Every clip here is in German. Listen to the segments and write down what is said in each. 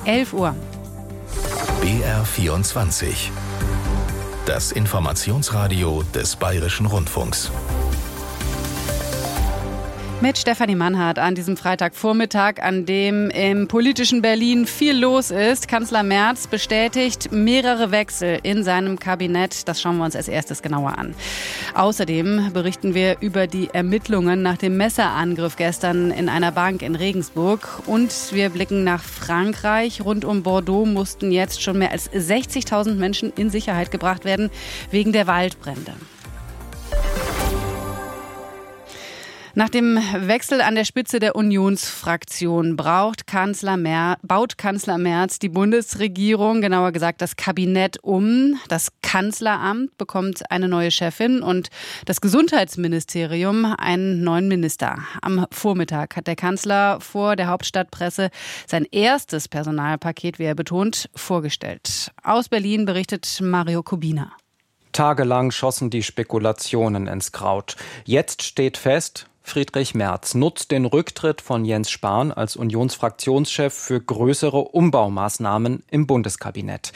11 Uhr. BR24. Das Informationsradio des Bayerischen Rundfunks. Mit Stefanie Mannhardt an diesem Freitagvormittag, an dem im politischen Berlin viel los ist. Kanzler Merz bestätigt mehrere Wechsel in seinem Kabinett. Das schauen wir uns als erstes genauer an. Außerdem berichten wir über die Ermittlungen nach dem Messerangriff gestern in einer Bank in Regensburg. Und wir blicken nach Frankreich. Rund um Bordeaux mussten jetzt schon mehr als 60.000 Menschen in Sicherheit gebracht werden wegen der Waldbrände. Nach dem Wechsel an der Spitze der Unionsfraktion baut Kanzler Merz die Bundesregierung, genauer gesagt das Kabinett um. Das Kanzleramt bekommt eine neue Chefin und das Gesundheitsministerium einen neuen Minister. Am Vormittag hat der Kanzler vor der Hauptstadtpresse sein erstes Personalpaket, wie er betont, vorgestellt. Aus Berlin berichtet Mario Kubina. Tagelang schossen die Spekulationen ins Kraut. Jetzt steht fest, Friedrich Merz nutzt den Rücktritt von Jens Spahn als Unionsfraktionschef für größere Umbaumaßnahmen im Bundeskabinett.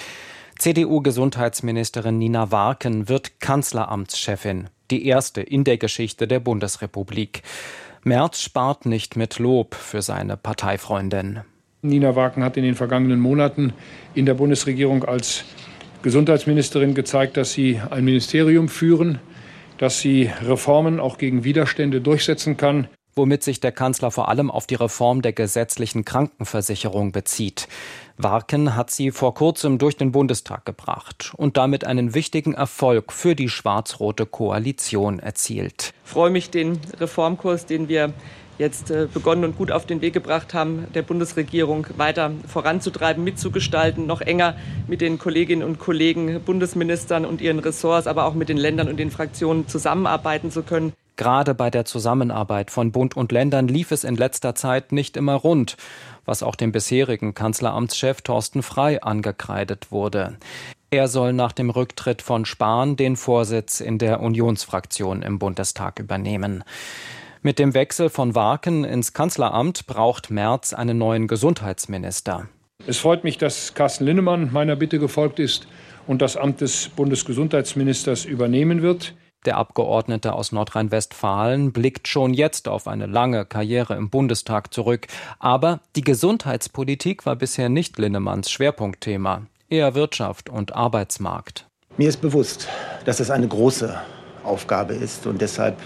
CDU-Gesundheitsministerin Nina Warken wird Kanzleramtschefin, die erste in der Geschichte der Bundesrepublik. Merz spart nicht mit Lob für seine Parteifreundin. Nina Warken hat in den vergangenen Monaten in der Bundesregierung als Gesundheitsministerin gezeigt, dass sie ein Ministerium führen, dass sie Reformen auch gegen Widerstände durchsetzen kann. Womit sich der Kanzler vor allem auf die Reform der gesetzlichen Krankenversicherung bezieht. Warken hat sie vor kurzem durch den Bundestag gebracht und damit einen wichtigen Erfolg für die schwarz-rote Koalition erzielt. Ich freue mich, den Reformkurs, den wir jetzt begonnen und gut auf den Weg gebracht haben, der Bundesregierung weiter voranzutreiben, mitzugestalten, noch enger mit den Kolleginnen und Kollegen, Bundesministern und ihren Ressorts, aber auch mit den Ländern und den Fraktionen zusammenarbeiten zu können. Gerade bei der Zusammenarbeit von Bund und Ländern lief es in letzter Zeit nicht immer rund, was auch dem bisherigen Kanzleramtschef Thorsten Frey angekreidet wurde. Er soll nach dem Rücktritt von Spahn den Vorsitz in der Unionsfraktion im Bundestag übernehmen. Mit dem Wechsel von Warken ins Kanzleramt braucht Merz einen neuen Gesundheitsminister. Es freut mich, dass Carsten Linnemann meiner Bitte gefolgt ist und das Amt des Bundesgesundheitsministers übernehmen wird. Der Abgeordnete aus Nordrhein-Westfalen blickt schon jetzt auf eine lange Karriere im Bundestag zurück. Aber die Gesundheitspolitik war bisher nicht Linnemanns Schwerpunktthema, eher Wirtschaft und Arbeitsmarkt. Mir ist bewusst, dass das eine große Aufgabe ist und deshalb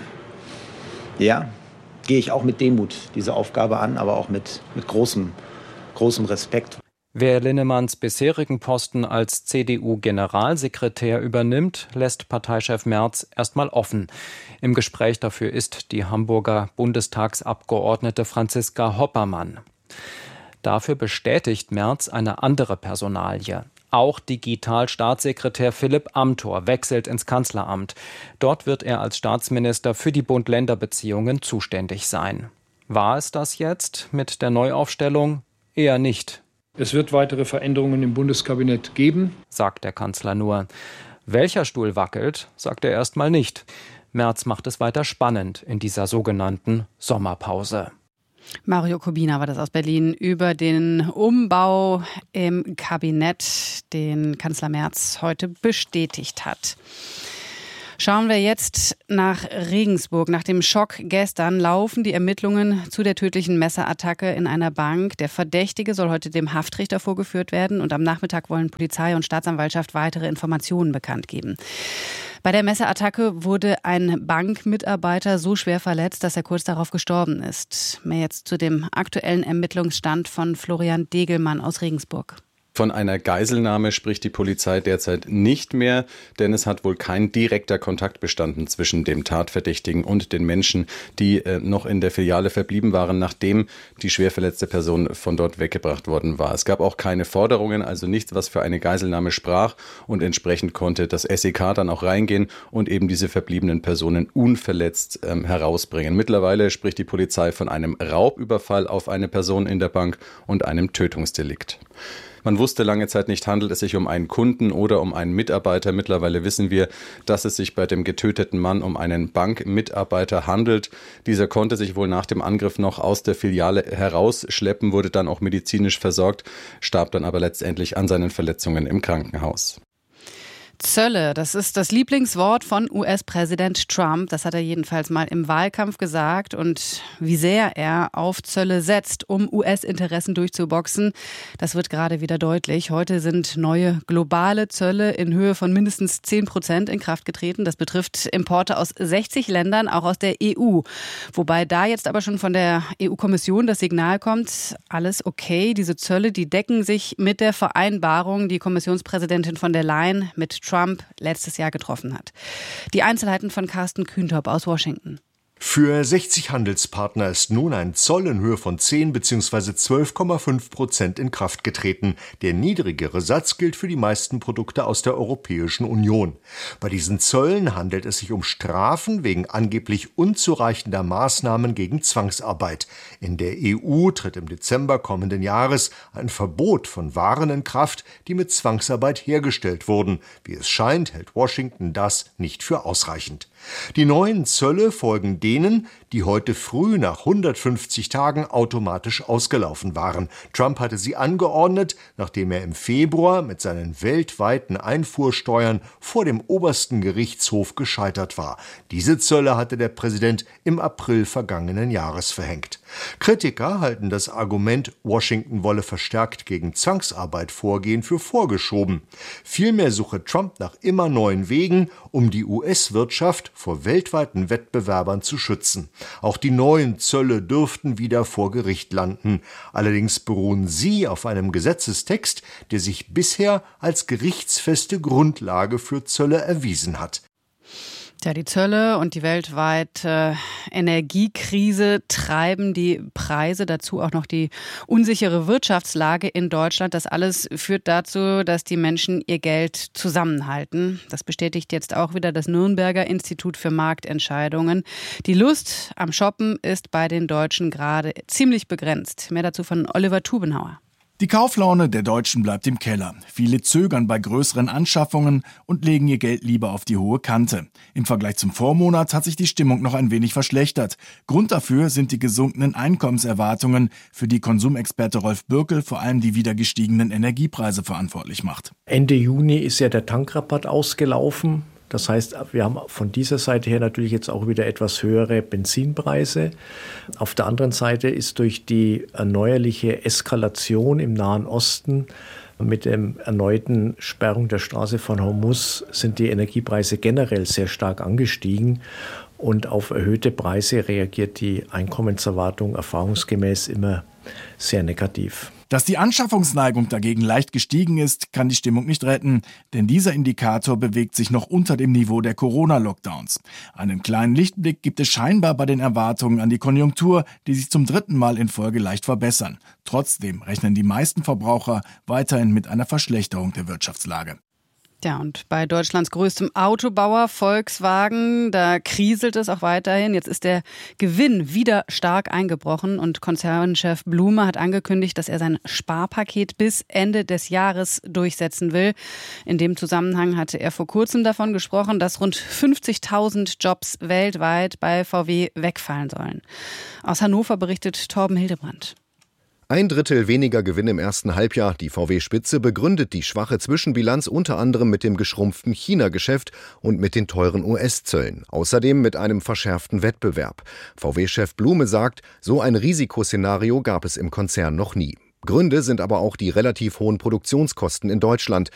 gehe ich auch mit Demut diese Aufgabe an, aber auch mit großem Respekt. Wer Linnemanns bisherigen Posten als CDU-Generalsekretär übernimmt, lässt Parteichef Merz erstmal offen. Im Gespräch dafür ist die Hamburger Bundestagsabgeordnete Franziska Hoppermann. Dafür bestätigt Merz eine andere Personalie. Auch Digital-Staatssekretär Philipp Amthor wechselt ins Kanzleramt. Dort wird er als Staatsminister für die Bund-Länder-Beziehungen zuständig sein. War es das jetzt mit der Neuaufstellung? Eher nicht. Es wird weitere Veränderungen im Bundeskabinett geben, sagt der Kanzler nur. Welcher Stuhl wackelt, sagt er erstmal nicht. Merz macht es weiter spannend in dieser sogenannten Sommerpause. Mario Kubina war das aus Berlin über den Umbau im Kabinett, den Kanzler Merz heute bestätigt hat. Schauen wir jetzt nach Regensburg. Nach dem Schock gestern laufen die Ermittlungen zu der tödlichen Messerattacke in einer Bank. Der Verdächtige soll heute dem Haftrichter vorgeführt werden und am Nachmittag wollen Polizei und Staatsanwaltschaft weitere Informationen bekannt geben. Bei der Messerattacke wurde ein Bankmitarbeiter so schwer verletzt, dass er kurz darauf gestorben ist. Mehr jetzt zu dem aktuellen Ermittlungsstand von Florian Degelmann aus Regensburg. Von einer Geiselnahme spricht die Polizei derzeit nicht mehr, denn es hat wohl kein direkter Kontakt bestanden zwischen dem Tatverdächtigen und den Menschen, die noch in der Filiale verblieben waren, nachdem die schwer verletzte Person von dort weggebracht worden war. Es gab auch keine Forderungen, also nichts, was für eine Geiselnahme sprach, und entsprechend konnte das SEK dann auch reingehen und eben diese verbliebenen Personen unverletzt herausbringen. Mittlerweile spricht die Polizei von einem Raubüberfall auf eine Person in der Bank und einem Tötungsdelikt. Man wusste lange Zeit nicht, handelt es sich um einen Kunden oder um einen Mitarbeiter. Mittlerweile wissen wir, dass es sich bei dem getöteten Mann um einen Bankmitarbeiter handelt. Dieser konnte sich wohl nach dem Angriff noch aus der Filiale herausschleppen, wurde dann auch medizinisch versorgt, starb dann aber letztendlich an seinen Verletzungen im Krankenhaus. Zölle, das ist das Lieblingswort von US-Präsident Trump. Das hat er jedenfalls mal im Wahlkampf gesagt. Und wie sehr er auf Zölle setzt, um US-Interessen durchzuboxen, das wird gerade wieder deutlich. Heute sind neue globale Zölle in Höhe von mindestens 10% in Kraft getreten. Das betrifft Importe aus 60 Ländern, auch aus der EU. Wobei da jetzt aber schon von der EU-Kommission das Signal kommt, alles okay. Diese Zölle, die decken sich mit der Vereinbarung, die Kommissionspräsidentin von der Leyen mit Trump letztes Jahr getroffen hat. Die Einzelheiten von Carsten Kühntop aus Washington. Für 60 Handelspartner ist nun ein Zoll in Höhe von 10 bzw. 12,5% in Kraft getreten. Der niedrigere Satz gilt für die meisten Produkte aus der Europäischen Union. Bei diesen Zöllen handelt es sich um Strafen wegen angeblich unzureichender Maßnahmen gegen Zwangsarbeit. In der EU tritt im Dezember kommenden Jahres ein Verbot von Waren in Kraft, die mit Zwangsarbeit hergestellt wurden. Wie es scheint, hält Washington das nicht für ausreichend. Die neuen Zölle folgen denen, die heute früh nach 150 Tagen automatisch ausgelaufen waren. Trump hatte sie angeordnet, nachdem er im Februar mit seinen weltweiten Einfuhrsteuern vor dem obersten Gerichtshof gescheitert war. Diese Zölle hatte der Präsident im April vergangenen Jahres verhängt. Kritiker halten das Argument, Washington wolle verstärkt gegen Zwangsarbeit vorgehen, für vorgeschoben. Vielmehr suche Trump nach immer neuen Wegen, um die US-Wirtschaft vor weltweiten Wettbewerbern zu schützen. Auch die neuen Zölle dürften wieder vor Gericht landen. Allerdings beruhen sie auf einem Gesetzestext, der sich bisher als gerichtsfeste Grundlage für Zölle erwiesen hat. Ja, die Zölle und die weltweite Energiekrise treiben die Preise, dazu auch noch die unsichere Wirtschaftslage in Deutschland. Das alles führt dazu, dass die Menschen ihr Geld zusammenhalten. Das bestätigt jetzt auch wieder das Nürnberger Institut für Marktentscheidungen. Die Lust am Shoppen ist bei den Deutschen gerade ziemlich begrenzt. Mehr dazu von Oliver Tubenhauer. Die Kauflaune der Deutschen bleibt im Keller. Viele zögern bei größeren Anschaffungen und legen ihr Geld lieber auf die hohe Kante. Im Vergleich zum Vormonat hat sich die Stimmung noch ein wenig verschlechtert. Grund dafür sind die gesunkenen Einkommenserwartungen, für die Konsumexperte Rolf Bürkel vor allem die wieder gestiegenen Energiepreise verantwortlich macht. Ende Juni ist ja der Tankrabatt ausgelaufen. Das heißt, wir haben von dieser Seite her natürlich jetzt auch wieder etwas höhere Benzinpreise. Auf der anderen Seite ist durch die erneuerliche Eskalation im Nahen Osten mit der erneuten Sperrung der Straße von Hormuz sind die Energiepreise generell sehr stark angestiegen. Und auf erhöhte Preise reagiert die Einkommenserwartung erfahrungsgemäß immer sehr negativ. Dass die Anschaffungsneigung dagegen leicht gestiegen ist, kann die Stimmung nicht retten, denn dieser Indikator bewegt sich noch unter dem Niveau der Corona-Lockdowns. Einen kleinen Lichtblick gibt es scheinbar bei den Erwartungen an die Konjunktur, die sich zum 3. Mal in Folge leicht verbessern. Trotzdem rechnen die meisten Verbraucher weiterhin mit einer Verschlechterung der Wirtschaftslage. Ja, und bei Deutschlands größtem Autobauer Volkswagen, da kriselt es auch weiterhin. Jetzt ist der Gewinn wieder stark eingebrochen und Konzernchef Blume hat angekündigt, dass er sein Sparpaket bis Ende des Jahres durchsetzen will. In dem Zusammenhang hatte er vor kurzem davon gesprochen, dass rund 50.000 Jobs weltweit bei VW wegfallen sollen. Aus Hannover berichtet Torben Hildebrandt. 1/3 weniger Gewinn im ersten Halbjahr. Die VW-Spitze begründet die schwache Zwischenbilanz unter anderem mit dem geschrumpften China-Geschäft und mit den teuren US-Zöllen. Außerdem mit einem verschärften Wettbewerb. VW-Chef Blume sagt, so ein Risikoszenario gab es im Konzern noch nie. Gründe sind aber auch die relativ hohen Produktionskosten in Deutschland.